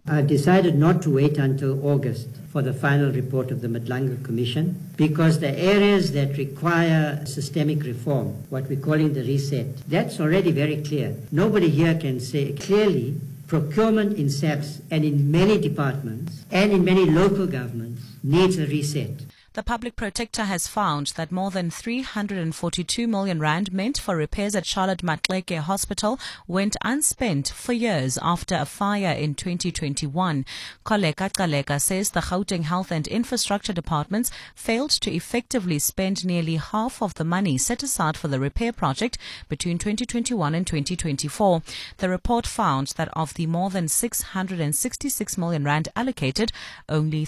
I've decided not to wait until August for the final report of the Madlanga Commission because the areas that require systemic reform, what we're calling the reset, that's already very clear. Nobody here can say clearly procurement in SAPS and in many departments and in many local governments needs a reset. The Public Protector has found that more than 342 million rand meant for repairs at Charlotte Maxeke Hospital went unspent for years after a fire in 2021. Kholeka Gcaleka says the Gauteng Health and Infrastructure Departments failed to effectively spend nearly half of the money set aside for the repair project between 2021 and 2024. The report found that of the more than 666 million rand allocated, only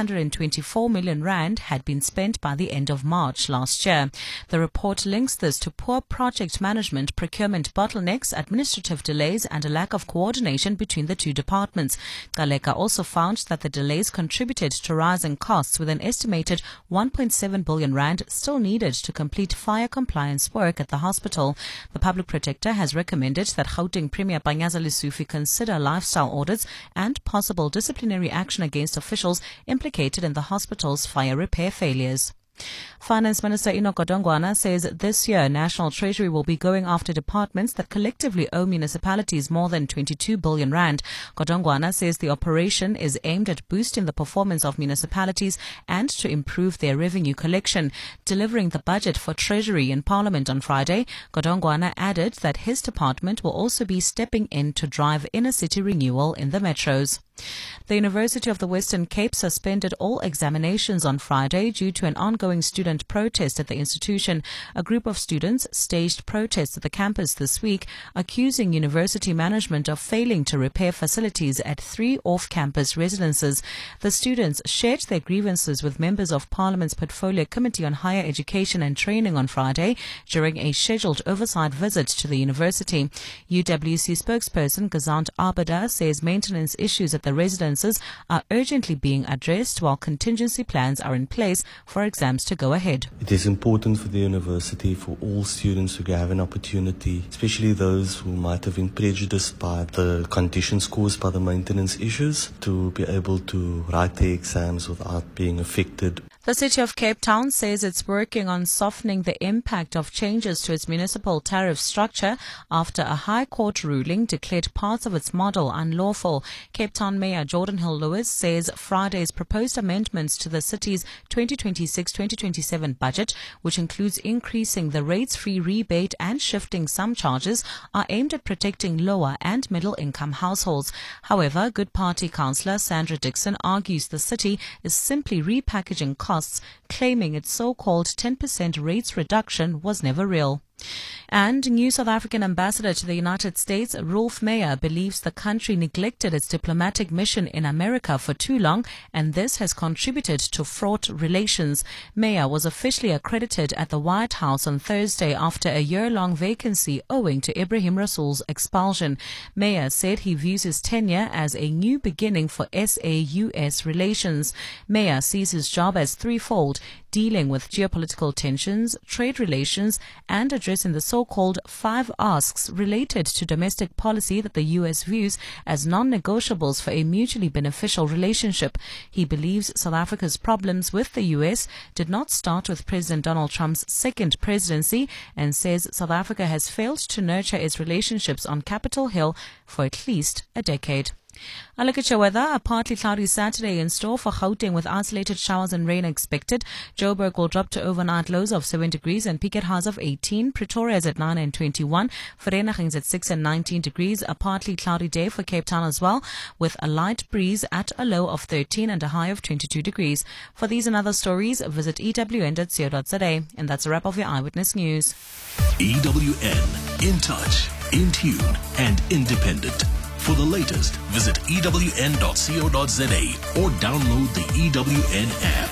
324 million rand had been spent by the end of March last year. The report links this to poor project management, procurement bottlenecks, administrative delays, and a lack of coordination between the two departments. Gcaleka also found that the delays contributed to rising costs, with an estimated 1.7 billion rand still needed to complete fire compliance work at the hospital. The Public Protector has recommended that Gauteng Premier Panyaza Lesufi consider lifestyle audits and possible disciplinary action against officials implicated in the hospital's fire repair failures. Finance Minister Enoch Godongwana says this year National Treasury will be going after departments that collectively owe municipalities more than 22 billion rand. Godongwana says the operation is aimed at boosting the performance of municipalities and to improve their revenue collection. Delivering the budget for Treasury in Parliament on Friday, Godongwana added that his department will also be stepping in to drive inner city renewal in the metros. The University of the Western Cape suspended all examinations on Friday due to an ongoing student protest at the institution. A group of students staged protests at the campus this week, accusing university management of failing to repair facilities at 3 off-campus residences. The students shared their grievances with members of Parliament's Portfolio Committee on Higher Education and Training on Friday during a scheduled oversight visit to the university. UWC spokesperson Gazant Abada says maintenance issues at the residences are urgently being addressed while contingency plans are in place for exams to go ahead. It is important for the university, for all students who have an opportunity, especially those who might have been prejudiced by the conditions caused by the maintenance issues, to be able to write their exams without being affected. The City of Cape Town says it's working on softening the impact of changes to its municipal tariff structure after a High Court ruling declared parts of its model unlawful. Cape Town Mayor Jordan Hill-Lewis says Friday's proposed amendments to the city's 2026-2027 budget, which includes increasing the rates-free rebate and shifting some charges, are aimed at protecting lower and middle-income households. However, Good Party councillor Sandra Dixon argues the city is simply repackaging costs, claiming its so-called 10% rates reduction was never real. And new South African ambassador to the United States, Rolf Meyer, believes the country neglected its diplomatic mission in America for too long, and this has contributed to fraught relations. Meyer was officially accredited at the White House on Thursday after a year-long vacancy owing to Ibrahim Rasool's expulsion. Meyer said he views his tenure as a new beginning for SA-US relations. Meyer sees his job as threefold: dealing with geopolitical tensions, trade relations, and addressing the so-called 5 asks related to domestic policy that the U.S. views as non-negotiables for a mutually beneficial relationship. He believes South Africa's problems with the U.S. did not start with President Donald Trump's second presidency, and says South Africa has failed to nurture its relationships on Capitol Hill for at least a decade. A look at your weather. A partly cloudy Saturday in store for Gauteng with isolated showers and rain expected. Joburg will drop to overnight lows of 7 degrees and peak at highs of 18. Pretoria is at 9 and 21. Vereeniging is at 6 and 19 degrees. A partly cloudy day for Cape Town as well, with a light breeze at a low of 13 and a high of 22 degrees. For these and other stories, visit ewn.co.za. And that's a wrap of your Eyewitness News. EWN, in touch, in tune, and independent. For the latest, visit ewn.co.za or download the EWN app.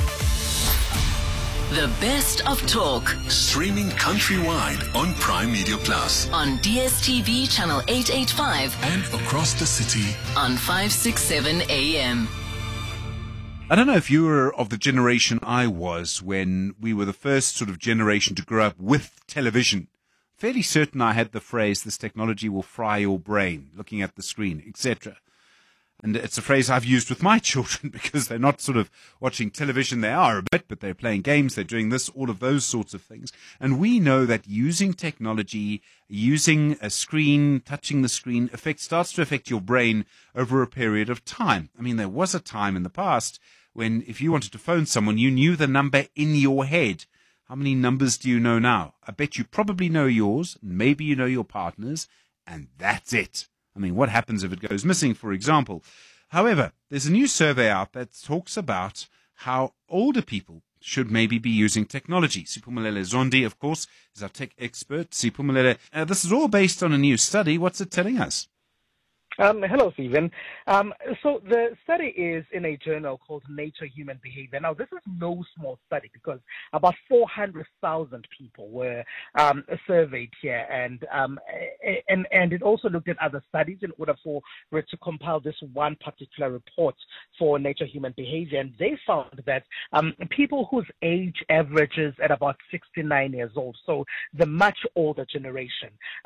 The best of talk. Streaming countrywide on Prime Media Plus. On DSTV channel 885. And across the city on 567 AM. I don't know if you were of the generation I was when we were the first sort of generation to grow up with television. Fairly certain I had the phrase, "this technology will fry your brain," looking at the screen, etc. And it's a phrase I've used with my children because they're not sort of watching television. They are a bit, but they're playing games. They're doing this, all of those sorts of things. And we know that using technology, using a screen, touching the screen starts to affect your brain over a period of time. I mean, there was a time in the past when if you wanted to phone someone, you knew the number in your head. How many numbers do you know now? I bet you probably know yours, maybe you know your partner's, and that's it. I mean, what happens if it goes missing, for example? However, there's a new survey out that talks about how older people should maybe be using technology. Siphumelele Zondi, of course, is our tech expert. Siphumelele, this is all based on a new study. What's it telling us? Hello, Stephen. So the study is in a journal called Nature Human Behavior. Now, this is no small study because about 400,000 people were surveyed here, and it also looked at other studies in order for it to compile this one particular report for Nature Human Behavior. And they found that people whose age averages at about 69 years old, so the much older generation,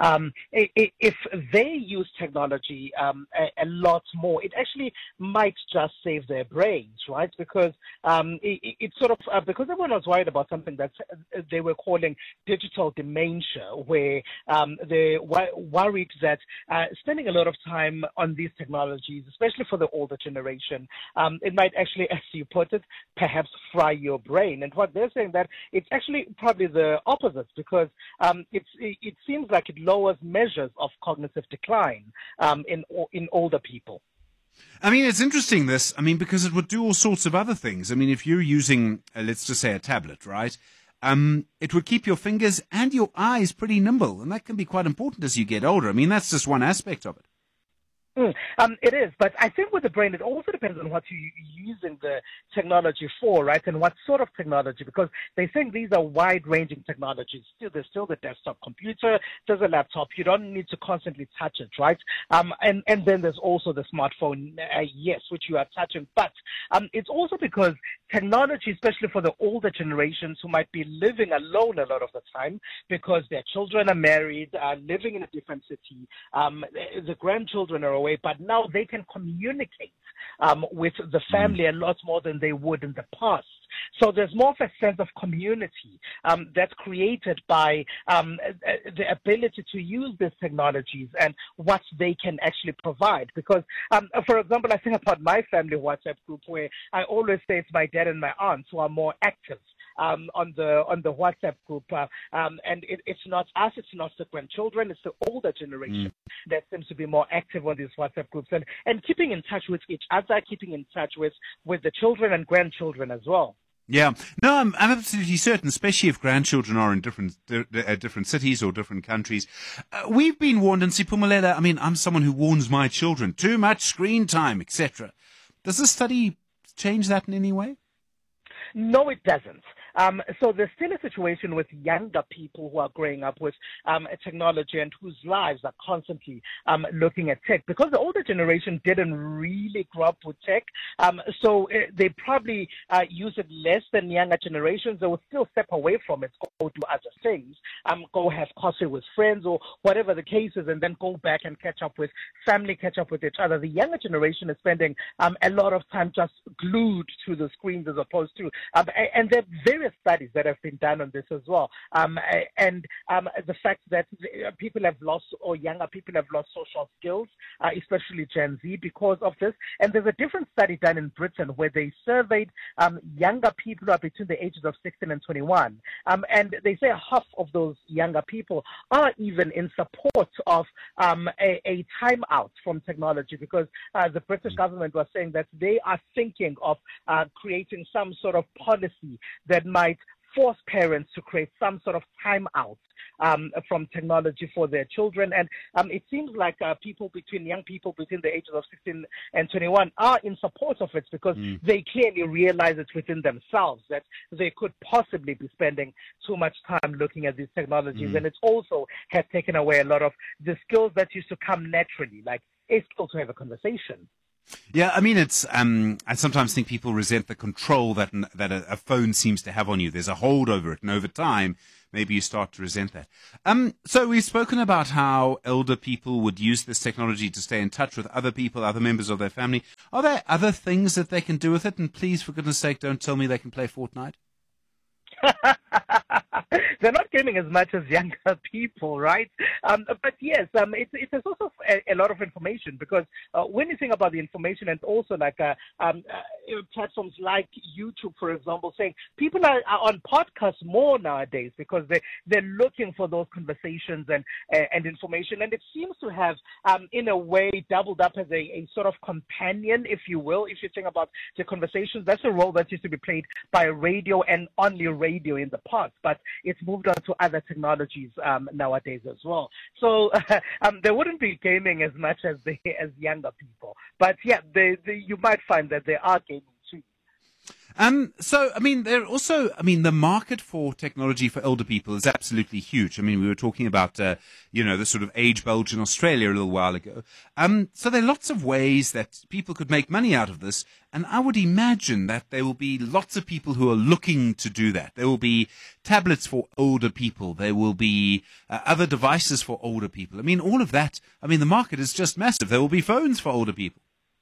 if they use technology a lot more, it actually might just save their brains, right? Because it's sort of because everyone was worried about something that they were calling digital dementia, where they worried that spending a lot of time on these technologies, especially for the older generation, it might actually, as you put it, perhaps fry your brain. And what they're saying that it's actually probably the opposite, because it seems like it lowers measures of cognitive decline in older people. I mean, it's interesting because it would do all sorts of other things. I mean, if you're using, let's just say a tablet, right? It would keep your fingers and your eyes pretty nimble, and that can be quite important as you get older. I mean, that's just one aspect of it. It is, but I think with the brain, it also depends on what you're using the technology for, right? And what sort of technology, because they think these are wide-ranging technologies. There's still the desktop computer, there's a laptop. You don't need to constantly touch it, right? And then there's also the smartphone, yes, which you are touching. But it's also because technology, especially for the older generations who might be living alone a lot of the time because their children are married, living in a different city, the grandchildren are away, but now they can communicate with the family a lot more than they would in the past. So there's more of a sense of community that's created by the ability to use these technologies and what they can actually provide. Because, for example, I think about my family WhatsApp group, where I always say it's my dad and my aunts who are more active on the WhatsApp group, and it's not us, it's not the grandchildren, it's the older generation that seems to be more active on these WhatsApp groups and keeping in touch with each other, keeping in touch with the children and grandchildren as well. Yeah, no, I'm absolutely certain, especially if grandchildren are in different cities or different countries. We've been warned, and Siphumelele, I mean, I'm someone who warns my children, too much screen time, etc. Does this study change that in any way? No, it doesn't. So there's still a situation with younger people who are growing up with technology and whose lives are constantly looking at tech, because the older generation didn't really grow up with tech. So they probably use it less than younger generations. They will still step away from it, go do other things, go have coffee with friends or whatever the case is, and then go back and catch up with family, catch up with each other. The younger generation is spending a lot of time just glued to the screens as opposed to, and there are various studies that have been done on this as well. And the fact that people have lost, or younger people have lost social skills, especially Gen Z, because of this. And there's a different study done in Britain where they surveyed younger people who are between the ages of 16 and 21. And they say half of those younger people are even in support of a timeout from technology, because the British government was saying that they are thinking of creating some sort of policy that might force parents to create some sort of timeout from technology for their children. And it seems like young people between the ages of 16 and 21 are in support of it, because they clearly realize it within themselves that they could possibly be spending too much time looking at these technologies. And it also has taken away a lot of the skills that used to come naturally, like a skill to have a conversation. Yeah, I mean, it's. I sometimes think people resent the control that a phone seems to have on you. There's a hold over it, and over time, maybe you start to resent that. So we've spoken about how elder people would use this technology to stay in touch with other people, other members of their family. Are there other things that they can do with it? And please, for goodness sake, don't tell me they can play Fortnite. They're not gaming as much as younger people, right? But yes, it's also a lot of information, because when you think about the information, and also like platforms like YouTube, for example, saying people are on podcasts more nowadays because they're looking for those conversations and information, and it seems to have in a way doubled up as a sort of companion, if you will. If you think about the conversations, that's a role that used to be played by radio and only radio in the past, but it's moved on to other technologies nowadays as well. So they wouldn't be gaming as much as younger people, but yeah, you might find that they are gaming too. So, I mean, the market for technology for elder people is absolutely huge. I mean, we were talking about, the sort of age bulge in Australia a little while ago. So there are lots of ways that people could make money out of this. And I would imagine that there will be lots of people who are looking to do that. There will be tablets for older people. There will be other devices for older people. I mean, all of that. I mean, the market is just massive. There will be phones for older people.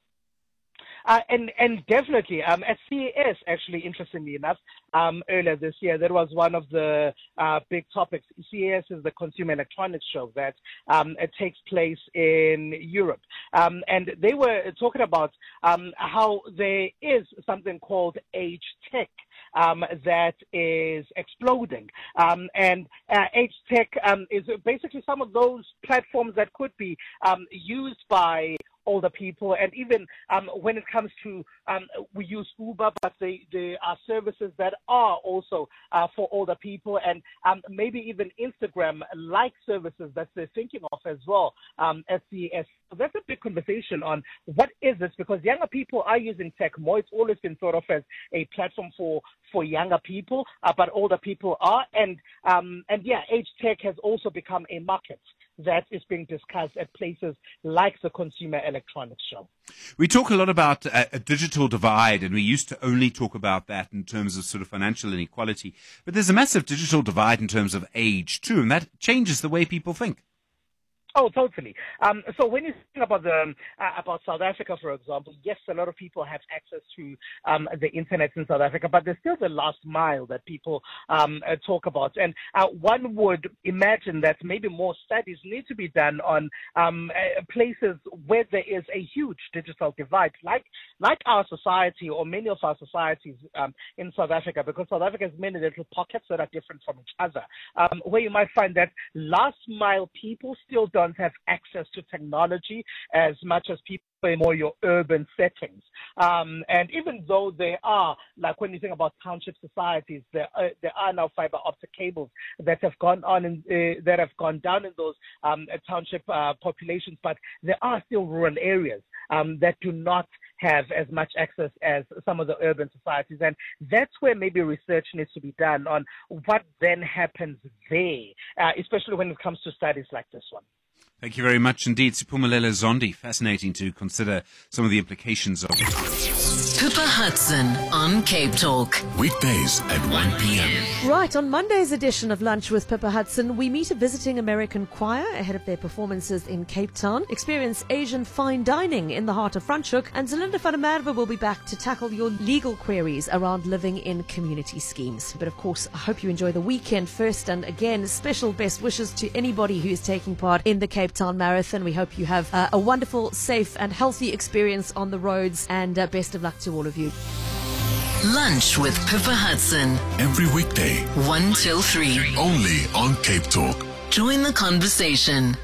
And definitely, at CES, actually, interestingly enough, earlier this year, that was one of the big topics. CES is the Consumer Electronics Show that it takes place in Europe. And they were talking about how there is something called age tech that is exploding. And age tech is basically some of those platforms that could be used by older people, and even when it comes to we use Uber, but there are services that are also for older people, and maybe even Instagram-like services that they're thinking of as well at CES. So that's a big conversation on what is this, because younger people are using tech more. It's always been thought of as a platform for younger people, but older people are, and yeah, age tech has also become a market that is being discussed at places like the Consumer Electronics Show. We talk a lot about a digital divide, and we used to only talk about that in terms of sort of financial inequality. But there's a massive digital divide in terms of age, too, and that changes the way people think. Oh, totally. So when you think about about South Africa, for example, yes, a lot of people have access to the internet in South Africa, but there's still the last mile that people talk about. And one would imagine that maybe more studies need to be done on places where there is a huge digital divide, like our society, or many of our societies in South Africa, because South Africa has many little pockets that are different from each other, where you might find that last mile people still don't have access to technology as much as people in more your urban settings. And even though there are, like when you think about township societies, there are now fiber optic cables that have gone down in those township populations, but there are still rural areas that do not have as much access as some of the urban societies. And that's where maybe research needs to be done on what then happens there, especially when it comes to studies like this one. Thank you very much indeed, Siphumelele Zondi. Fascinating to consider some of the implications of it. Pippa Hudson on Cape Talk. Weekdays at 1 p.m. Right, on Monday's edition of Lunch with Pippa Hudson, we meet a visiting American choir ahead of their performances in Cape Town, experience Asian fine dining in the heart of Franschhoek, and Zelinda van der Merwe will be back to tackle your legal queries around living in community schemes. But of course, I hope you enjoy the weekend first, and again, special best wishes to anybody who is taking part in the Cape Town Marathon. We hope you have a wonderful, safe and healthy experience on the roads, and best of luck to all of you. Lunch with Pippa Hudson. Every weekday, 1 till 3. only on Cape Talk. Join the conversation.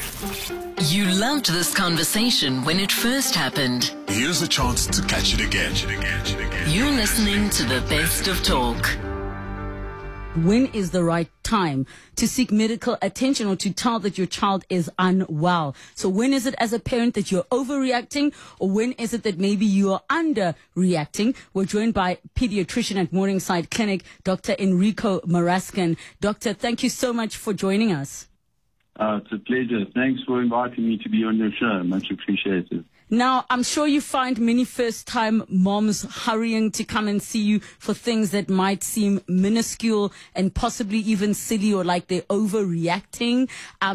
You loved this conversation when it first happened. Here's a chance to catch it again. You're listening to the best of talk. When is the right time to seek medical attention or to tell that your child is unwell? So when is it as a parent that you're overreacting, or when is it that maybe you are underreacting? We're joined by pediatrician at Morningside Clinic, Dr. Enrico Marascan. Doctor, thank you so much for joining us. It's a pleasure. Thanks for inviting me to be on your show. Much appreciated. Now, I'm sure you find many first-time moms hurrying to come and see you for things that might seem minuscule and possibly even silly or like they're overreacting.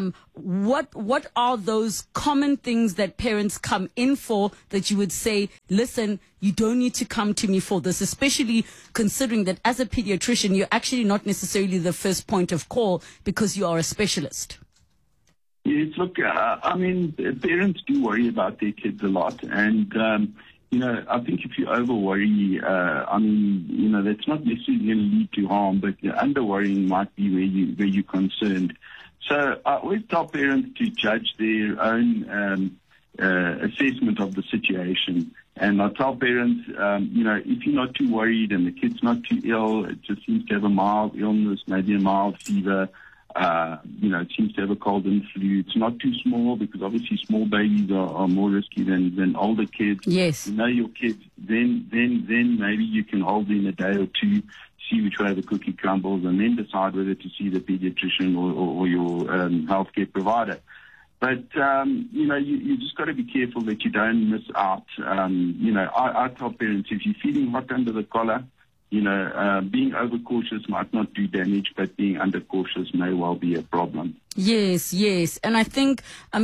What are those common things that parents come in for that you would say, listen, you don't need to come to me for this, especially considering that as a pediatrician, you're actually not necessarily the first point of call because you are a specialist? Yes, look, I mean, parents do worry about their kids a lot. And, I think if you over-worry, that's not necessarily going to lead to harm, but under-worrying might be where you're concerned. So I always tell parents to judge their own assessment of the situation. And I tell parents, if you're not too worried and the kid's not too ill, it just seems to have a mild illness, maybe a mild fever, it seems to have a cold and flu. It's not too small because obviously small babies are more risky than older kids. Yes. You know your kids, then maybe you can hold them a day or two, see which way the cookie crumbles, and then decide whether to see the pediatrician or your healthcare provider. But, you just got to be careful that you don't miss out. I tell parents, if you're feeling hot under the collar, being overcautious might not do damage, but being undercautious may well be a problem. Yes. And I think, I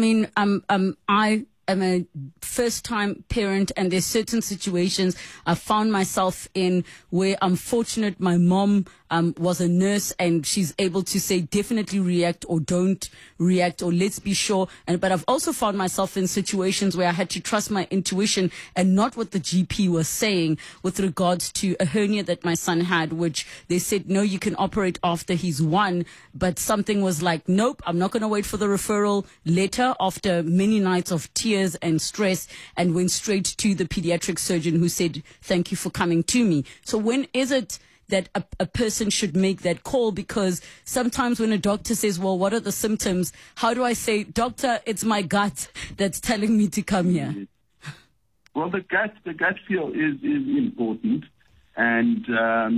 am a first-time parent, and there's certain situations I found myself in where I'm fortunate my mom was a nurse and she's able to say definitely react or don't react or let's be sure. But I've also found myself in situations where I had to trust my intuition and not what the GP was saying with regards to a hernia that my son had, which they said, no, you can operate after he's 1. But something was like, nope, I'm not going to wait for the referral letter after many nights of tears and stress, and went straight to the pediatric surgeon who said, thank you for coming to me. So when is it that a person should make that call? Because sometimes when a doctor says, well, what are the symptoms? How do I say, doctor, it's my gut that's telling me to come here? Well, the gut feel is important. And,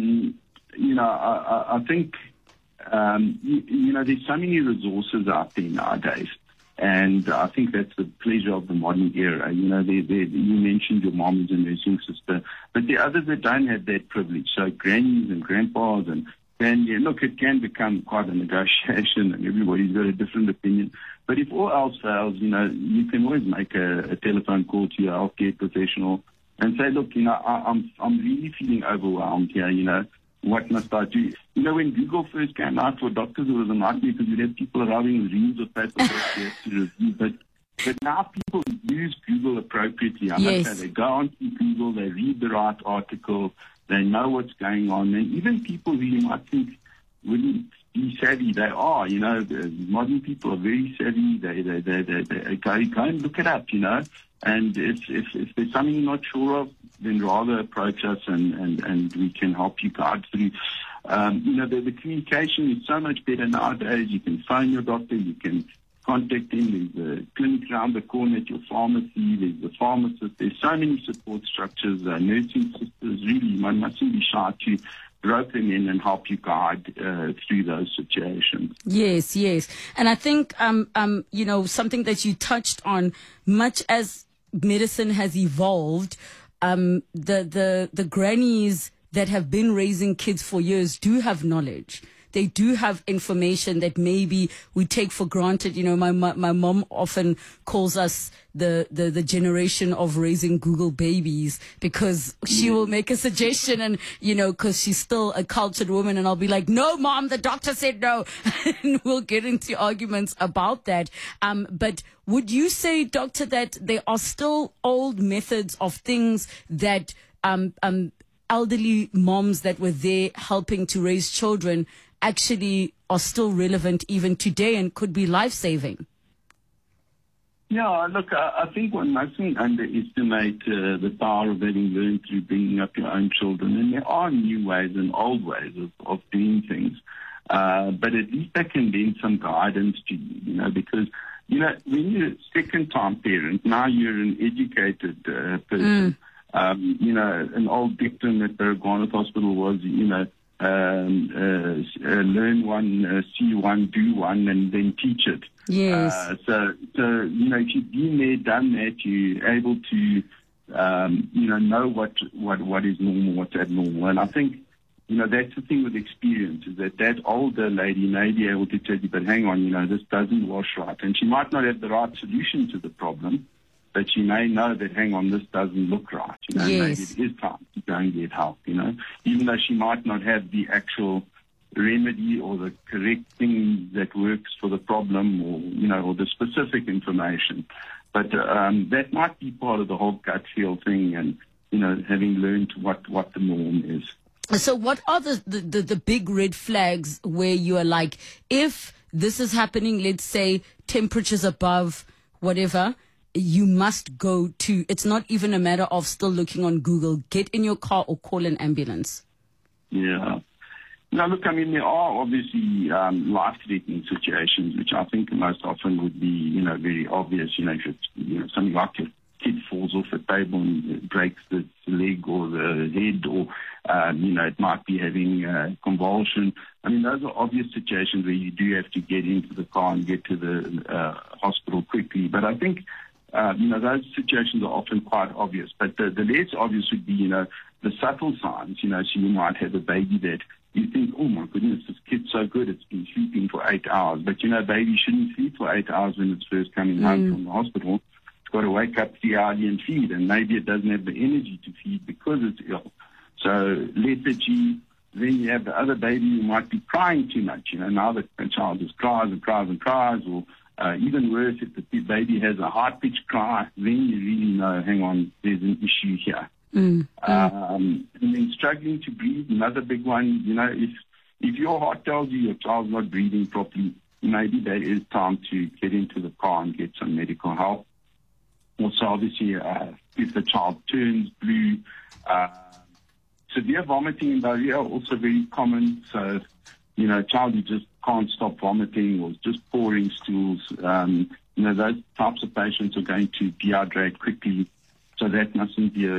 I think, there's so many resources out there nowadays. And I think that's the pleasure of the modern era. You mentioned your mom is a nursing sister, but there are others that don't have that privilege. So grannies and grandpas look, it can become quite a negotiation, and everybody's got a different opinion. But if all else fails, you can always make a telephone call to your healthcare professional and say, look, I'm really feeling overwhelmed here, what must I do? When Google first came out for doctors, it was a nightmare because you'd have people arriving with reams of paper to review. But now people use Google appropriately. I must say, they go onto Google, they read the right article, they know what's going on. And even people who you might think wouldn't be savvy, they are. Modern people are very savvy. They go and look it up, And if there's something you're not sure of, then rather approach us and we can help you guide through. The communication is so much better nowadays. You can phone your doctor, you can contact him. There's a clinic around the corner at your pharmacy. There's the pharmacist. There's so many support structures, nursing sisters. Really, one mustn't be shy to rope them in and help you guide through those situations. Yes. And I think, something that you touched on, much as medicine has evolved, the grannies that have been raising kids for years do have knowledge. They do have information that maybe we take for granted. My mom often calls us the generation of raising Google babies, because she will make a suggestion and, because she's still a cultured woman, and I'll be like, no, Mom, the doctor said no. And we'll get into arguments about that. But would you say, doctor, that there are still old methods of things that elderly moms that were there helping to raise children actually are still relevant even today and could be life-saving? Yeah, look, I think one mustn't underestimate the power of having learned through bringing up your own children. And there are new ways and old ways of doing things. But at least they can lend some guidance to you, because, when you're a second-time parent, now you're an educated person. An old dictum at Baragwanath Hospital was, learn one, see one, do one, and then teach it. Yes. So if you've been there, done that, you're able to, know what is normal, what's abnormal. And I think, that's the thing with experience, is that older lady may be able to tell you, but hang on, this doesn't wash right. And she might not have the right solution to the problem, but she may know that, hang on, this doesn't look right. Yes. Maybe it is time to go and get help, even though she might not have the actual remedy or the correct thing that works for the problem, or the specific information. But that might be part of the whole gut feel thing, and having learned what the norm is. So what are the big red flags where you are like, if this is happening, let's say temperatures above whatever, you must go to, it's not even a matter of still looking on Google, get in your car or call an ambulance? Yeah. Now, look, there are obviously life-threatening situations, which I think most often would be, very obvious. If it's, something like your kid falls off a table and breaks the leg or the head, or, it might be having a convulsion. Those are obvious situations where you do have to get into the car and get to the hospital quickly. But I think, those situations are often quite obvious. But the less obvious would be, the subtle signs. So you might have a baby that you think, oh my goodness, this kid's so good, it's been sleeping for 8 hours. But baby shouldn't sleep for 8 hours when it's first coming home from the hospital. It's got to wake up early and feed, and maybe it doesn't have the energy to feed because it's ill. So lethargy. Then you have the other baby who might be crying too much. Now the child just cries and cries and cries, or even worse, if the baby has a high-pitched cry, then you really know, hang on, there's an issue here. And then struggling to breathe, another big one. If your heart tells you your child's not breathing properly, maybe that is time to get into the car and get some medical help. Also, obviously, if the child turns blue, severe vomiting and diarrhea are also very common. So, child who just can't stop vomiting or just pouring stools, those types of patients are going to dehydrate quickly. So that mustn't be,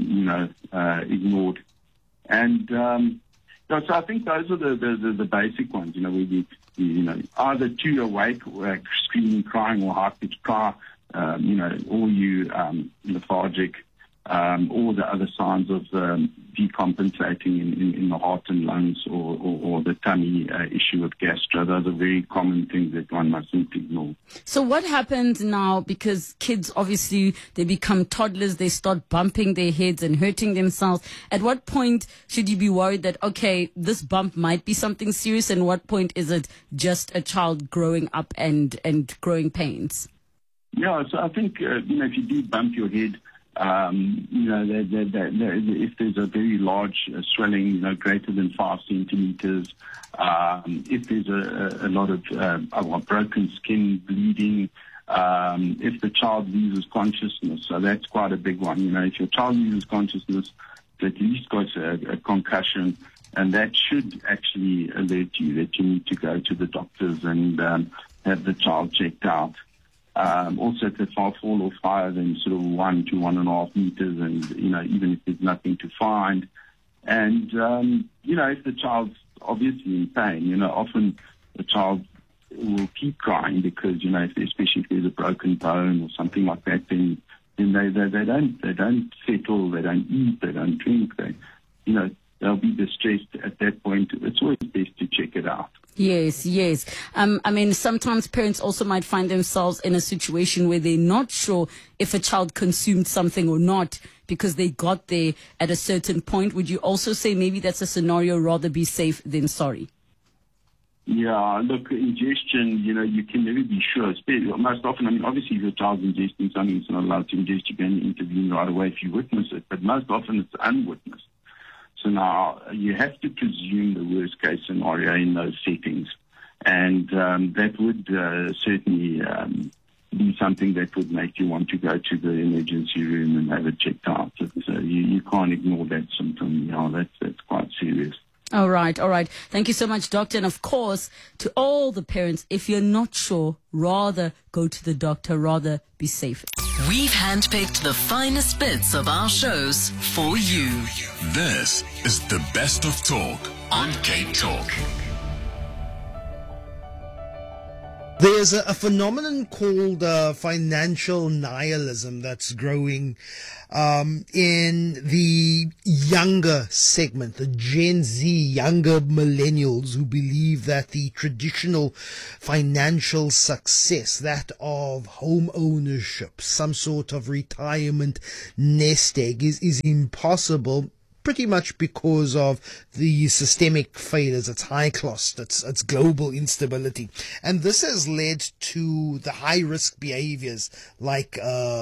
ignored. And so I think those are the basic ones. Where you either too awake, or screaming, crying, or high-pitched cry, or you lethargic, or the other signs of decompensating in the heart and lungs, or the tummy issue with gastro. Those are very common things that one mustn't ignore. So what happens now, because kids, obviously, they become toddlers, they start bumping their heads and hurting themselves. At what point should you be worried that, okay, this bump might be something serious, and what point is it just a child growing up and growing pains? Yeah, so I think, if you do bump your head, if there's a very large swelling, greater than 5 centimeters, if there's a lot of broken skin, bleeding, if the child loses consciousness, so that's quite a big one. If your child loses consciousness, at least got a concussion, and that should actually alert you that you need to go to the doctors and have the child checked out. Also, if they fall off higher than sort of 1 to 1.5 meters, and even if there's nothing to find, and if the child's obviously in pain, often the child will keep crying because especially if there's a broken bone or something like that, then they don't settle, they don't eat, they don't drink, they'll be distressed at that point. It's always best to check it out. Yes. Sometimes parents also might find themselves in a situation where they're not sure if a child consumed something or not because they got there at a certain point. Would you also say maybe that's a scenario, rather be safe than sorry? Yeah, look, ingestion, you can never be sure. Most often, obviously if your child's ingesting something it's not allowed to ingest, you can intervene right away if you witness it, but most often it's unwitnessed. So now you have to presume the worst case scenario in those settings. And that would certainly be something that would make you want to go to the emergency room and have it checked out. So you can't ignore that symptom. That's quite serious. All right. Thank you so much, Doctor. And of course, to all the parents, if you're not sure, rather go to the doctor, rather be safe. We've handpicked the finest bits of our shows for you. This is the Best of Talk on Cape Talk. There's a phenomenon called financial nihilism that's growing in the younger segment, the Gen Z, younger millennials who believe that the traditional financial success, that of home ownership, some sort of retirement nest egg is impossible. Pretty much because of the systemic failures, its high cost, its global instability. And this has led to the high risk behaviors like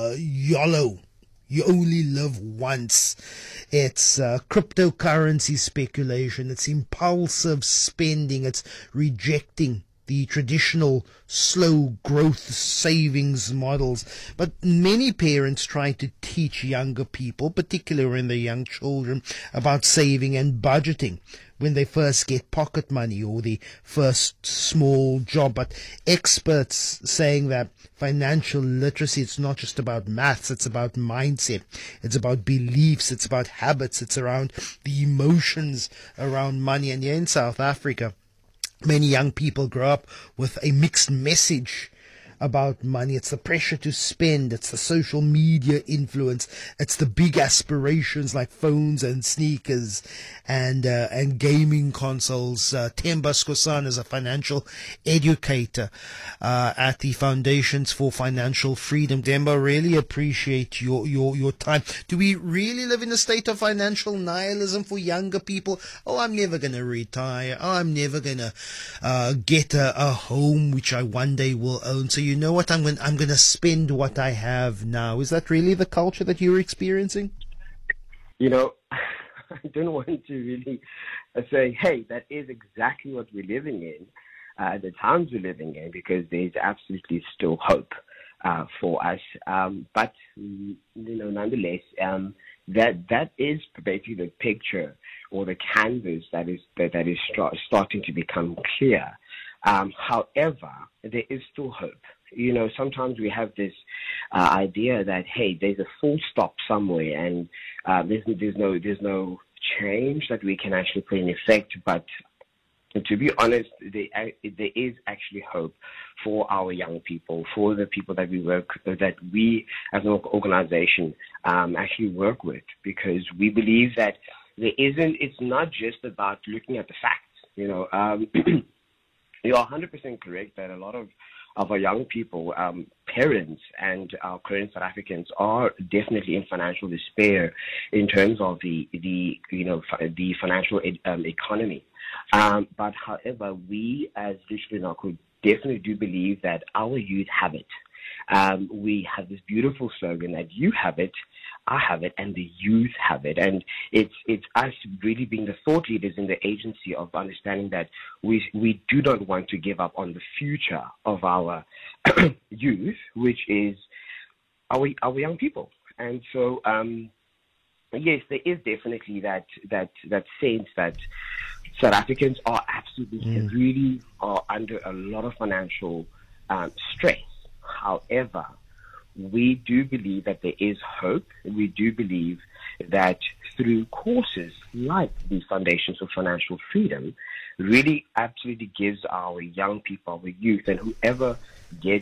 YOLO. You only live once. It's cryptocurrency speculation. It's impulsive spending. It's rejecting the traditional slow growth savings models. But many parents try to teach younger people, particularly when they're young children, about saving and budgeting when they first get pocket money or the first small job. But experts saying that financial literacy, it's not just about maths, it's about mindset, it's about beliefs, it's about habits, it's around the emotions around money. And here in South Africa, many young people grow up with a mixed message about money. It's the pressure to spend. It's the social media influence. It's the big aspirations like phones and sneakers and gaming consoles. Themba Skosana is a financial educator at the Foundations for Financial Freedom. Themba, really appreciate your time. Do we really live in a state of financial nihilism for younger people? Oh, I'm never going to retire. Oh, I'm never going to get a home which I one day will own. So you know what, I'm going to spend what I have now. Is that really the culture that you're experiencing? You know, I don't want to really say, hey, that is exactly what we're living in, the times we're living in, because there's absolutely still hope for us. But, you know, nonetheless, that is basically the picture or the canvas that is starting to become clear. However, there is still hope. You know, sometimes we have this idea that, hey, there's a full stop somewhere, and there's no change that we can actually put in effect. But to be honest, there is actually hope for our young people, for the people that we as an organization actually work with, because we believe that it's not just about looking at the facts. You know, you're 100% correct that a lot of our young people, parents and our current South Africans are definitely in financial despair in terms of the financial economy. But however, we as Digital could definitely do believe that our youth have it. We have this beautiful slogan that you have it, I have it, and the youth have it. And it's us really being the thought leaders in the agency of understanding that we do not want to give up on the future of our youth, which is our young people. And so, yes, there is definitely that sense that South Africans are absolutely really are under a lot of financial stress. However, we do believe that there is hope. We do believe that through courses like the Foundations for Financial Freedom really absolutely gives our young people, our youth, and whoever gets,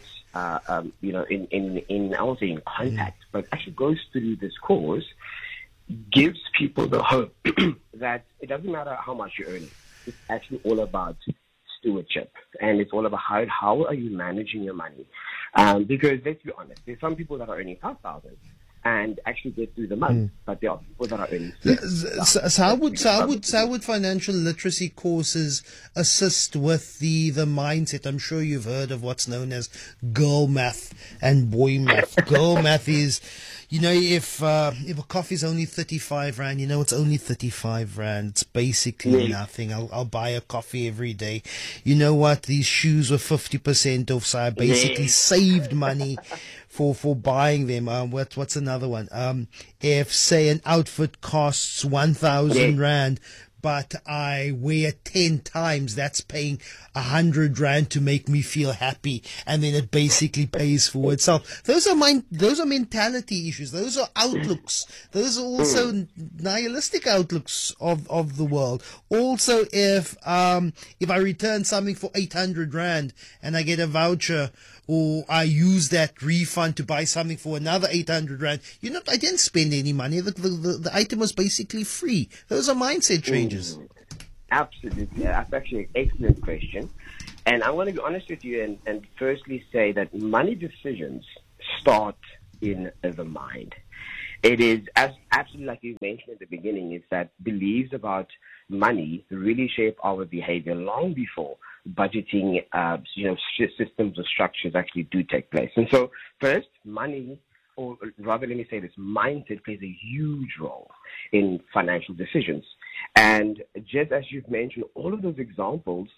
in contact, but actually goes through this course, gives people the hope that it doesn't matter how much you're earning. It's actually all about stewardship, and it's all about how are you managing your money. Because let's be honest, there's some people that are earning 5,000 and actually get through the month, but there are people that are earning. So how would financial literacy courses assist with the mindset? I'm sure you've heard of what's known as girl math and boy math. Girl math is, you know, if a coffee's only 35 rand, you know it's only 35 rand. It's basically nothing. I'll buy a coffee every day. You know what? These shoes were 50% off, so I basically saved money for buying them. What's another one? If say an outfit costs 1,000 rand, but I wear 10 times, that's paying 100 rand to make me feel happy, and then it basically pays for itself. Those are mentality issues. Those are outlooks. Those are also nihilistic outlooks of the world. Also, if I return something for 800 rand and I get a voucher, or I use that refund to buy something for another 800 rand, I didn't spend any money. The item was basically free. Those are mindset changes. Absolutely. That's actually an excellent question. And I want to be honest with you and firstly say that money decisions start in the mind. It is, as absolutely like you mentioned at the beginning, is that beliefs about money really shape our behavior long before budgeting, systems or structures actually do take place. And so, first, money, or rather, let me say this, mindset plays a huge role in financial decisions. And just as you've mentioned, all of those examples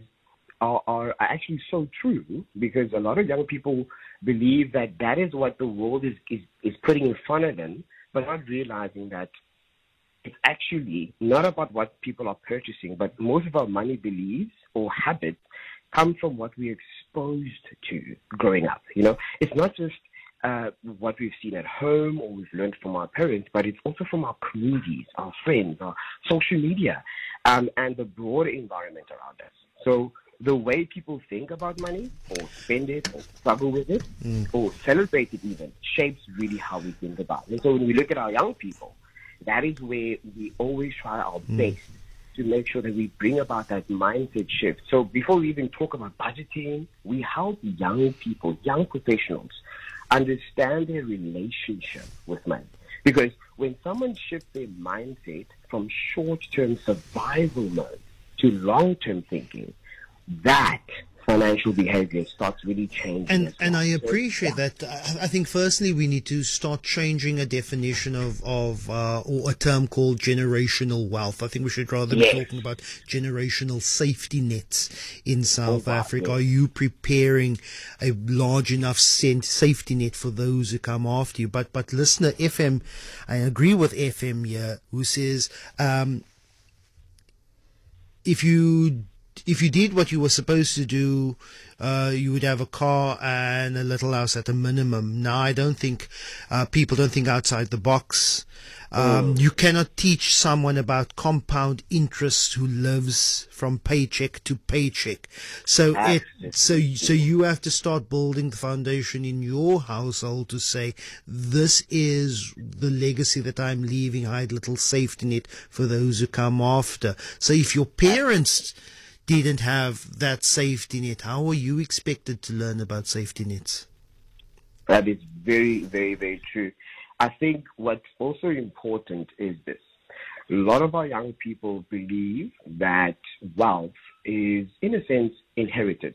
are actually so true, because a lot of young people believe that is what the world is putting in front of them, but not realizing that it's actually not about what people are purchasing, but most of our money beliefs or habits come from what we're exposed to growing up. It's not just what we've seen at home or we've learned from our parents, but it's also from our communities, our friends, our social media, and the broader environment around us. So the way people think about money, or spend it, or struggle with it, or celebrate it even, shapes really how we think about it. And so when we look at our young people, that is where we always try our best to make sure that we bring about that mindset shift. So before we even talk about budgeting, we help young people, young professionals, understand their relationship with money. Because when someone shifts their mindset from short-term survival mode to long-term thinking, that financial behavior starts really changing. And I appreciate that. I think firstly we need to start changing a definition of or a term called generational wealth. I think we should rather be talking about generational safety nets in South Africa. Are you preparing a large enough safety net for those who come after you? But listener FM, I agree with FM here, who says if you did what you were supposed to do, you would have a car and a little house at a minimum. Now, I don't think people don't think outside the box. You cannot teach someone about compound interest who lives from paycheck to paycheck. So you have to start building the foundation in your household to say, this is the legacy that I'm leaving. I had a little safety net for those who come after. So if your parents didn't have that safety net, how are you expected to learn about safety nets? That is very, very, very true. I think what's also important is this. A lot of our young people believe that wealth is, in a sense, inherited.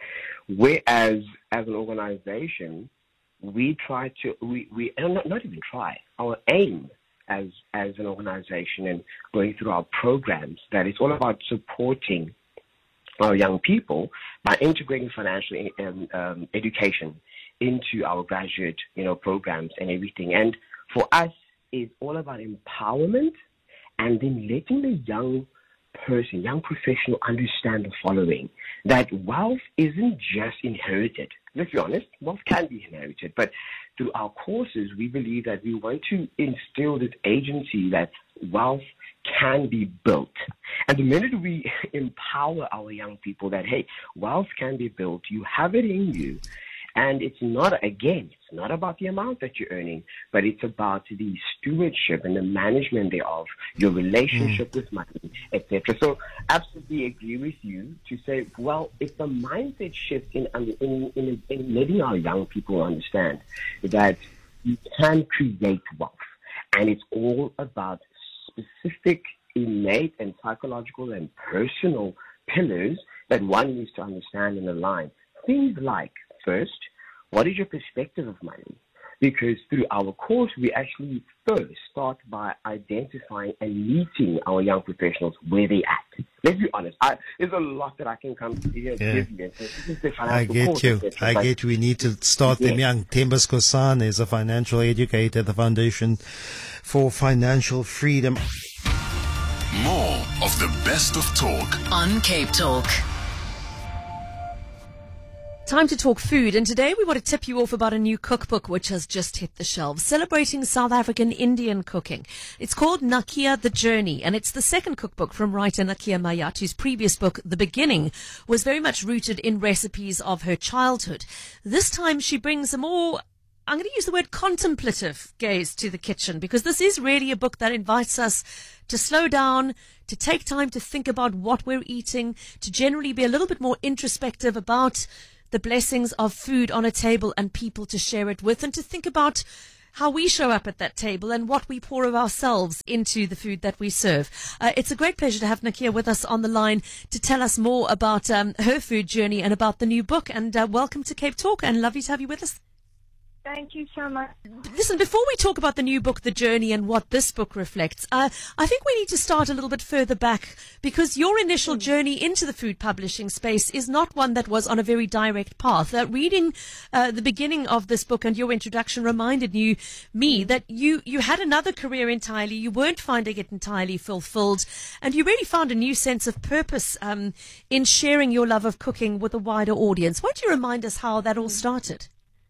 Whereas, as an organization, we try to, not even try, our aim as an organization and going through our programs, that it's all about supporting our young people by integrating financial education into our graduate, programs and everything. And for us, it's all about empowerment and then letting the young person, young professional understand the following, that wealth isn't just inherited. Let's be honest, wealth can be inherited, but through our courses, we believe that we want to instill this agency that wealth can be built. And the minute we empower our young people that, hey, wealth can be built, you have it in you, and it's not about the amount that you're earning, but it's about the stewardship and the management thereof, your relationship with money, etc. So absolutely agree with you to say, well, it's a mindset shift in letting our young people understand that you can create wealth, and it's all about specific, innate, and psychological and personal pillars that one needs to understand and align. Things like, first, what is your perspective of money? Because through our course, we actually first start by identifying and meeting our young professionals where they're at. Let's be honest. There's a lot that I can come to here and give you. So this is the financial course, I get you. We need to start them young. Themba Skosana is a financial educator at the Foundation for Financial Freedom. More of the best of talk on Cape Talk. Time to talk food, and today we want to tip you off about a new cookbook which has just hit the shelves, celebrating South African Indian cooking. It's called Nakia The Journey, and it's the second cookbook from writer Nakia Mayat, whose previous book, The Beginning, was very much rooted in recipes of her childhood. This time she brings a more, I'm going to use the word contemplative gaze to the kitchen, because this is really a book that invites us to slow down, to take time to think about what we're eating, to generally be a little bit more introspective about the blessings of food on a table and people to share it with, and to think about how we show up at that table and what we pour of ourselves into the food that we serve. It's a great pleasure to have Nakia with us on the line to tell us more about her food journey and about the new book. And welcome to Cape Talk, and lovely to have you with us. Thank you so much. Listen, before we talk about the new book, The Journey, and what this book reflects, I think we need to start a little bit further back, because your initial journey into the food publishing space is not one that was on a very direct path. Reading the beginning of this book and your introduction reminded me that you had another career entirely. You weren't finding it entirely fulfilled, and you really found a new sense of purpose in sharing your love of cooking with a wider audience. Why don't you remind us how that all started?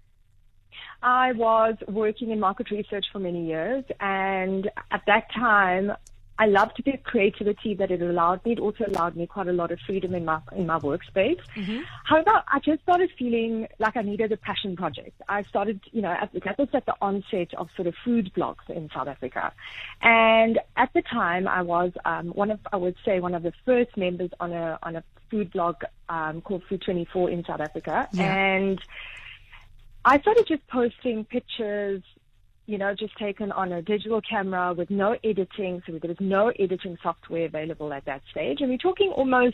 I was working in market research for many years, and at that time, I loved the creativity that it allowed me. It also allowed me quite a lot of freedom in my workspace. Mm-hmm. However, I just started feeling like I needed a passion project. I started, that was at the onset of sort of food blogs in South Africa, and at the time, I was one of the first members on a food blog called Food 24 in South Africa, and I started just posting pictures, just taken on a digital camera with no editing. So there was no editing software available at that stage. And we're talking almost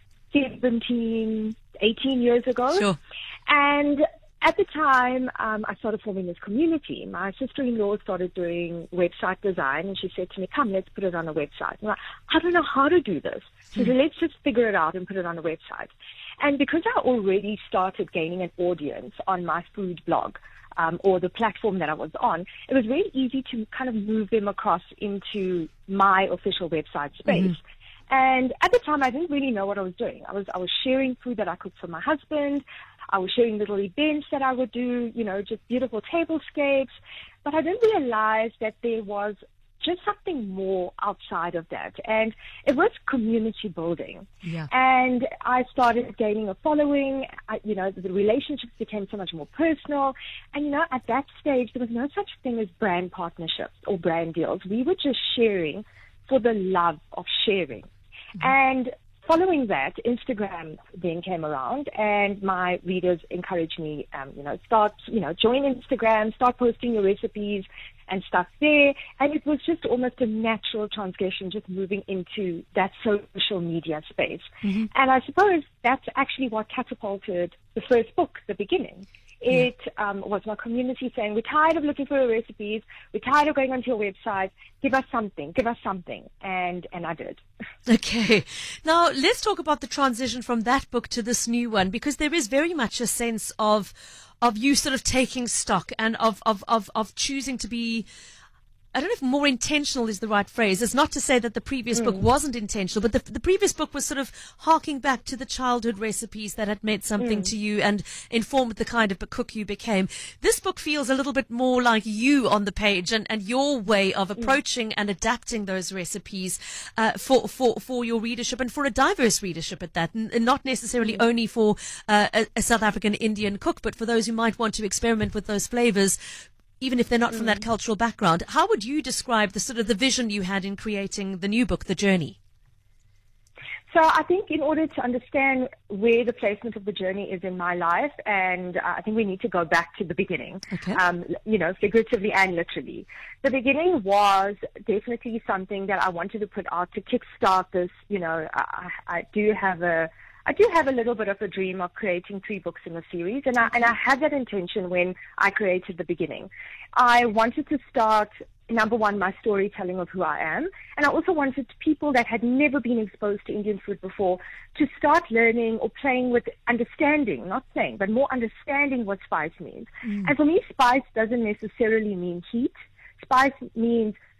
17, 18 years ago. Sure. And at the time, I started forming this community. My sister-in-law started doing website design, and she said to me, come, let's put it on a website. And I don't know how to do this. So let's just figure it out and put it on a website. And because I already started gaining an audience on my food blog, or the platform that I was on, it was really easy to kind of move them across into my official website space. Mm-hmm. And at the time, I didn't really know what I was doing. I was sharing food that I cooked for my husband. I was sharing little events that I would do, just beautiful tablescapes. But I didn't realize that there was just something more outside of that. And it was community building. Yeah. And I started gaining a following. The relationships became so much more personal. And, at that stage, there was no such thing as brand partnerships or brand deals. We were just sharing for the love of sharing. Mm-hmm. And following that, Instagram then came around, and my readers encouraged me, join Instagram, start posting your recipes and stuff there. And it was just almost a natural transgression, just moving into that social media space. Mm-hmm. And I suppose that's actually what catapulted the first book, The Beginning. It was my community saying, we're tired of looking for your recipes. We're tired of going onto your website. Give us something. And I did. Okay. Now, let's talk about the transition from that book to this new one, because there is very much a sense of you sort of taking stock and of choosing to be, I don't know if more intentional is the right phrase. It's not to say that the previous book wasn't intentional, but the previous book was sort of harking back to the childhood recipes that had meant something to you and informed the kind of cook you became. This book feels a little bit more like you on the page and your way of approaching and adapting those recipes for your readership, and for a diverse readership at that, and not necessarily only for a South African Indian cook, but for those who might want to experiment with those flavors, even if they're not from that cultural background. How would you describe the sort of the vision you had in creating the new book, The Journey? So I think in order to understand where the placement of the journey is in my life, and I think we need to go back to the beginning, figuratively and literally. The beginning was definitely something that I wanted to put out to kickstart this. I do have a little bit of a dream of creating 3 books in a series, and I had that intention when I created The Beginning. I wanted to start, number one, my storytelling of who I am, and I also wanted people that had never been exposed to Indian food before to start learning or playing with understanding, not playing, but more understanding what spice means. And for me, spice doesn't necessarily mean heat. Spice means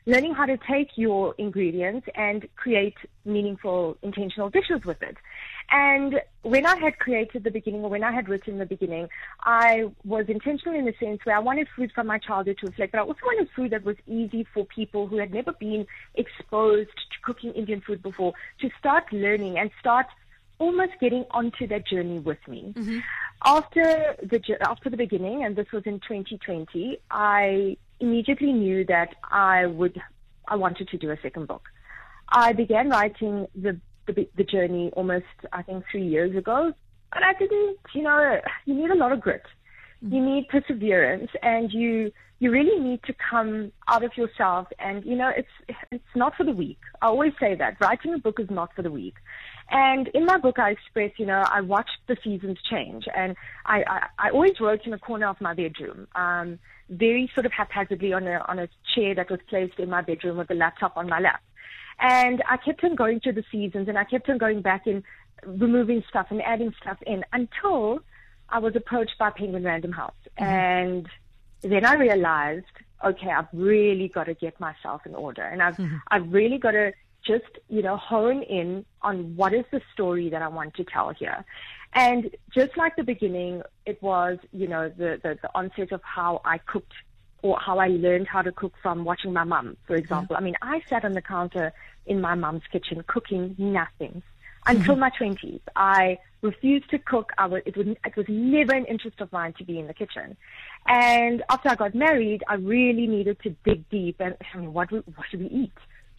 learning how to take your ingredients and create meaningful, intentional dishes with it. And when I had created the beginning, or when I had written the beginning, I was intentional in the sense where I wanted food from my childhood to reflect, but I also wanted food that was easy for people who had never been exposed to cooking Indian food before to start learning and start almost getting onto that journey with me. Mm-hmm. After the beginning, and this was in 2020, I immediately knew that I wanted to do a second book. I began writing the journey almost, I think, 3 years ago, but I didn't, you need a lot of grit. You need perseverance, and you really need to come out of yourself. And, it's not for the weak. I always say that. Writing a book is not for the weak. And in my book, I express, I watched the seasons change. And I always wrote in a corner of my bedroom, very sort of haphazardly on a chair that was placed in my bedroom with a laptop on my lap. And I kept on going through the seasons, and I kept on going back and removing stuff and adding stuff in until I was approached by Penguin Random House. Mm-hmm. And then I realized, okay, I've really got to get myself in order. And I've really got to just, hone in on what is the story that I want to tell here. And just like the beginning, it was, the onset of how I cooked, or how I learned how to cook from watching my mum, for example. I mean, I sat on the counter in my mum's kitchen cooking nothing until my 20s. I refused to cook. It was never an interest of mine to be in the kitchen. And after I got married, I really needed to dig deep. And what should we eat?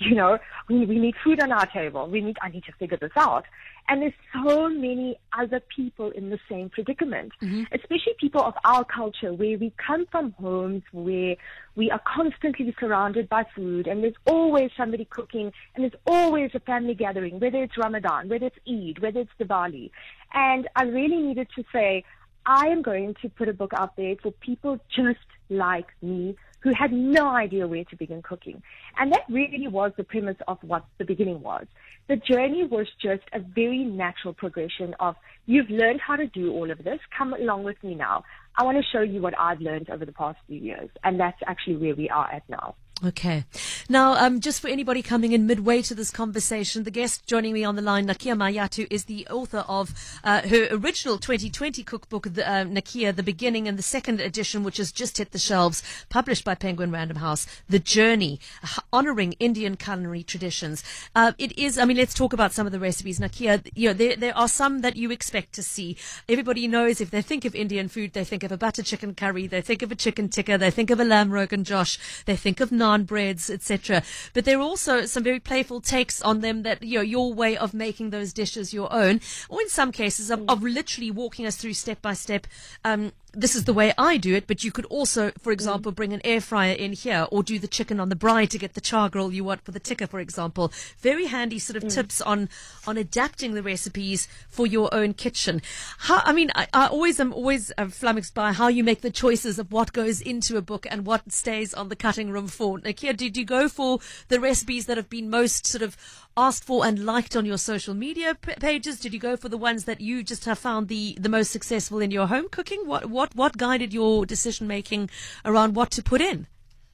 We need food on our table. I need to figure this out. And there's so many other people in the same predicament, especially people of our culture, where we come from homes where we are constantly surrounded by food, and there's always somebody cooking, and there's always a family gathering, whether it's Ramadan, whether it's Eid, whether it's Diwali. And I really needed to say, I am going to put a book out there for people just like me, who had no idea where to begin cooking. And that really was the premise of what the beginning was. The journey was just a very natural progression of, you've learned how to do all of this, come along with me now. I want to show you what I've learned over the past few years. And that's actually where we are at now. Okay. Now, just for anybody coming in midway to this conversation, the guest joining me on the line, Nakia Mayatu, is the author of her original 2020 cookbook, Nakia, The Beginning, and the second edition, which has just hit the shelves, published by Penguin Random House, The Journey, Honoring Indian Culinary Traditions. Let's talk about some of the recipes. Nakia, there are some that you expect to see. Everybody knows if they think of Indian food, they think of a butter chicken curry, they think of a chicken tikka, they think of a lamb rogan josh, they think of naan breads, etc. But there are also some very playful takes on them that, your way of making those dishes your own, or in some cases of literally walking us through step by step. This is the way I do it, but you could also, for example, bring an air fryer in here, or do the chicken on the braai to get the char grill you want for the tikka, for example. Very handy sort of tips on adapting the recipes for your own kitchen. I always am flummoxed by how you make the choices of what goes into a book and what stays on the cutting room floor. Nakia, did you go for the recipes that have been most sort of asked for and liked on your social media pages? Did you go for the ones that you just have found the most successful in your home cooking? What guided your decision making around what to put in?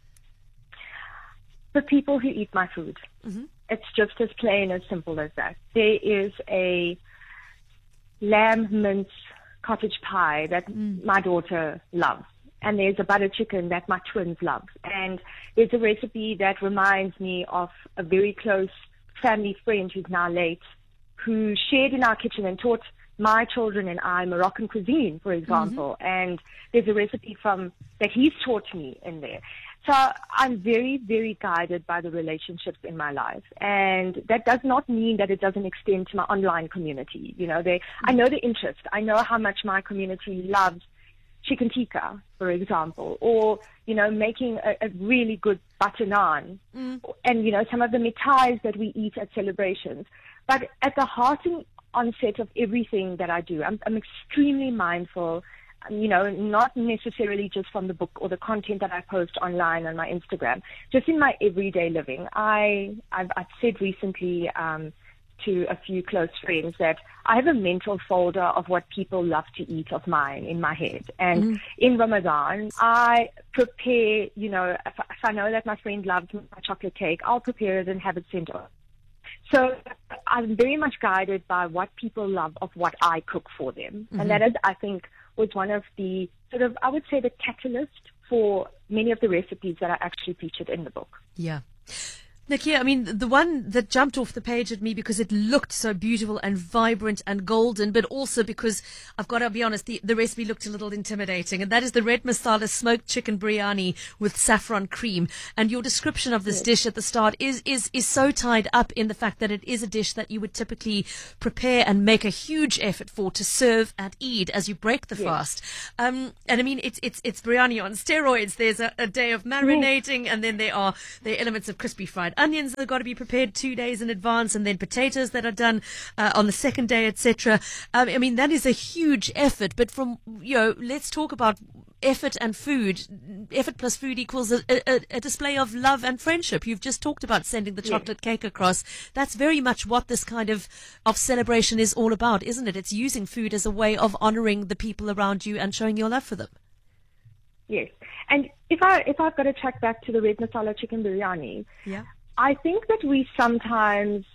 The people who eat my food. Mm-hmm. It's just as plain as simple as that. There is a lamb mince cottage pie that my daughter loves. And there's a butter chicken that my twins love. And there's a recipe that reminds me of a very close family friend who's now late, who shared in our kitchen and taught my children and I Moroccan cuisine, for example. And there's a recipe that he's taught me in there. So I'm very, very guided by the relationships in my life. And that does not mean that it doesn't extend to my online community. I know the interest. I know how much my community loves chicken tikka, for example, or, making a really good butter naan, and, some of the mithais that we eat at celebrations. But at the heart and onset of everything that I do, I'm extremely mindful, not necessarily just from the book or the content that I post online on my Instagram, just in my everyday living. I've said recently to a few close friends that I have a mental folder of what people love to eat of mine in my head. And in Ramadan, I prepare, you know, if I know that my friend loves my chocolate cake, I'll prepare it and have it sent over. So I'm very much guided by what people love of what I cook for them. And that is, I think, was one of the sort of, I would say, the catalyst for many of the recipes that are actually featured in the book. Yeah. Nakia, I mean, the one that jumped off the page at me because it looked so beautiful and vibrant and golden, but also because I've got to be honest, the recipe looked a little intimidating, and that is the red masala smoked chicken biryani with saffron cream. And your description of this dish at the start is so tied up in the fact that it is a dish that you would typically prepare and make a huge effort for to serve at Eid as you break the fast. And I mean, it's biryani on steroids. There's a day of marinating, and then there are elements of crispy fried onions that have got to be prepared 2 days in advance, and then potatoes that are done on the second day, etc. I mean, that is a huge effort. But from, you know, let's talk about effort and food. Effort plus food equals a display of love and friendship. You've just talked about sending the chocolate cake across. That's very much what this kind of celebration is all about, isn't it? It's using food as a way of honoring the people around you and showing your love for them. Yes. And if I've got to track back to the red masala chicken biryani, I think that we sometimes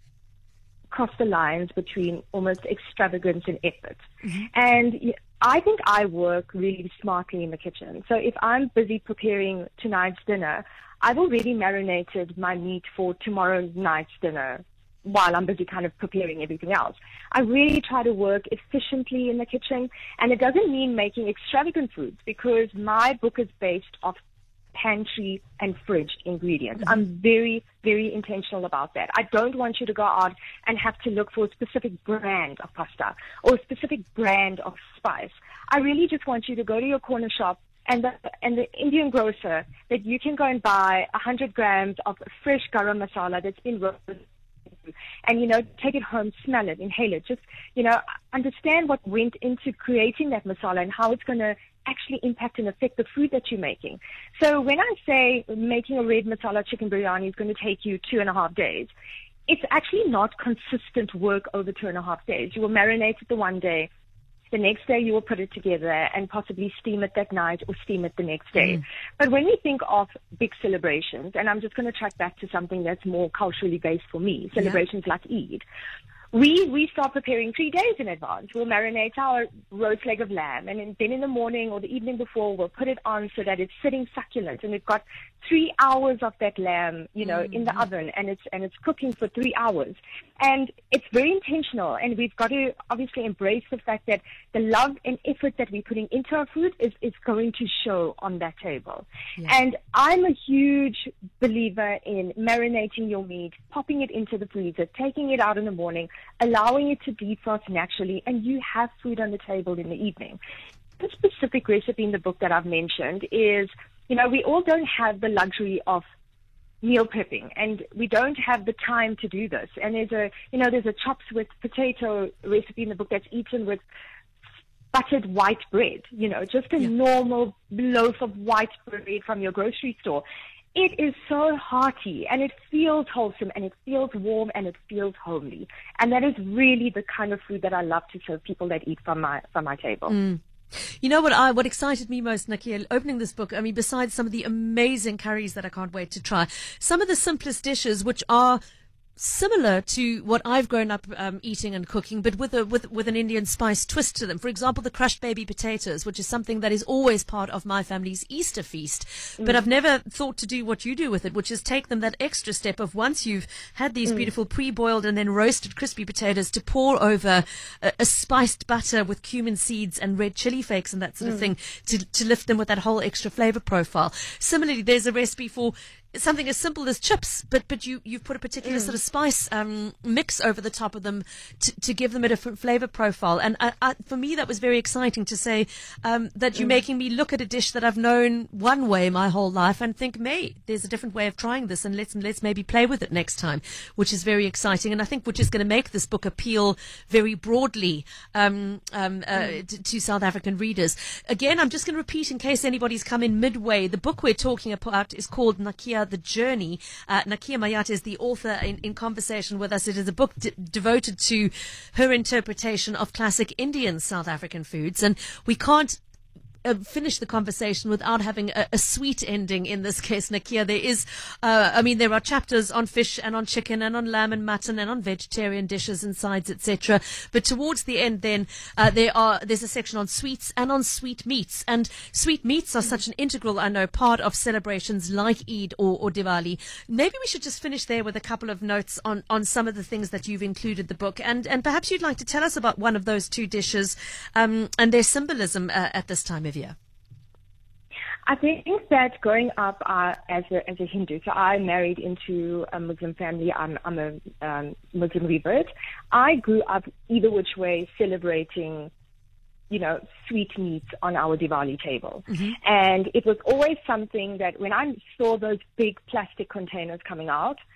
cross the lines between almost extravagance and effort. And I think I work really smartly in the kitchen. So if I'm busy preparing tonight's dinner, I've already marinated my meat for tomorrow night's dinner while I'm busy kind of preparing everything else. I really try to work efficiently in the kitchen, and it doesn't mean making extravagant foods, because my book is based off pantry and fridge ingredients. I'm very, very intentional about that. I don't want you to go out and have to look for a specific brand of pasta or a specific brand of spice. I really just want you to go to your corner shop and the Indian grocer that you can go and buy 100 grams of fresh garam masala that's been roasted, and, you know, take it home, smell it, inhale it, just, you know, understand what went into creating that masala and how it's going to actually impact and affect the food that you're making. So when I say making a red masala chicken biryani is going to take you 2.5 days, it's actually not consistent work over 2.5 days. You will marinate it the one day. The next day you will put it together and possibly steam it that night or steam it the next day. But when we think of big celebrations, and I'm just going to track back to something that's more culturally based for me, celebrations like Eid, we start preparing 3 days in advance. We'll marinate our roast leg of lamb, and then in the morning or the evening before, we'll put it on so that it's sitting succulent, and we've got 3 hours of that lamb, you know, in the oven, and it's cooking for 3 hours. And it's very intentional, and we've got to obviously embrace the fact that the love and effort that we're putting into our food is going to show on that table. And I'm a huge believer in marinating your meat, popping it into the freezer, taking it out in the morning, allowing it to defrost naturally, and you have food on the table in the evening. The specific recipe in the book that I've mentioned is, you know, we all don't have the luxury of meal prepping, and we don't have the time to do this. And there's a chops with potato recipe in the book that's eaten with buttered white bread, you know, just a normal loaf of white bread from your grocery store. It is so hearty, and it feels wholesome, and it feels warm, and it feels homely. And that is really the kind of food that I love to serve people that eat from my table. You know what excited me most, Nakia, opening this book, I mean, besides some of the amazing curries that I can't wait to try, some of the simplest dishes which are similar to what I've grown up eating and cooking, but with an Indian spice twist to them. For example, the crushed baby potatoes, which is something that is always part of my family's Easter feast. But I've never thought to do what you do with it, which is take them that extra step of, once you've had these beautiful pre-boiled and then roasted crispy potatoes, to pour over a spiced butter with cumin seeds and red chili flakes and that sort of thing to lift them with that whole extra flavor profile. Similarly, there's a recipe for something as simple as chips, but you've put a particular sort of spice mix over the top of them to give them a different flavor profile. And for me, that was very exciting to say that you're making me look at a dish that I've known one way my whole life and think, there's a different way of trying this, and let's maybe play with it next time, which is very exciting. And I think which is going to make this book appeal very broadly to South African readers. Again, I'm just going to repeat in case anybody's come in midway. The book we're talking about is called Nakia Nakia, The Journey. Nakia Mayat is the author in conversation with us. It is a book devoted to her interpretation of classic Indian South African foods. And we can't finish the conversation without having a sweet ending in this case, Nakia. There is, there are chapters on fish and on chicken and on lamb and mutton and on vegetarian dishes and sides, etc. But towards the end, then there's a section on sweets and on sweet meats. And sweet meats are such an integral, part of celebrations like Eid or Diwali. Maybe we should just finish there with a couple of notes on some of the things that you've included the book, and perhaps you'd like to tell us about one of those two dishes and their symbolism at this time of year. I think that growing up as a Hindu, so I married into a Muslim family. I'm a Muslim revert. I grew up either which way celebrating, sweet meats on our Diwali table. And it was always something that when I saw those big plastic containers coming out,